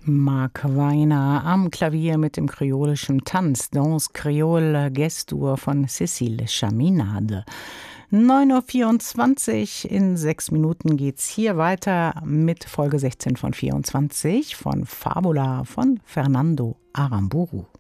Marc Weiner am Klavier mit dem kreolischen Tanz Danse Creole Gestur von Cécile Chaminade. 9:24 Uhr, in 6 Minuten geht's hier weiter mit Folge 16 von 24 von Fabula von Fernando Aramburu.